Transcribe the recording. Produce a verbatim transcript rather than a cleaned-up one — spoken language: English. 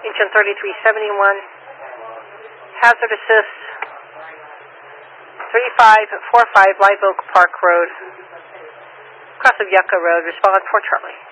engine thirty-three seventy-one, hazard assist, three five four five Live Oak Park Road, cross of Yucca Road, respond for Charlie.